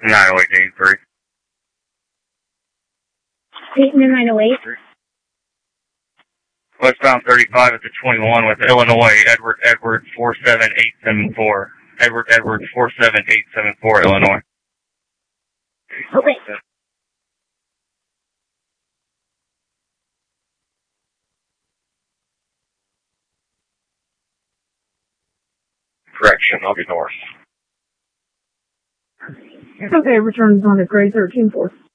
90883. 908. Westbound 35 at the 21 with Illinois, Edward 47874. Edward 47874, Illinois. Okay. Correction, I'll be north. Okay, returns on the grade 13-4.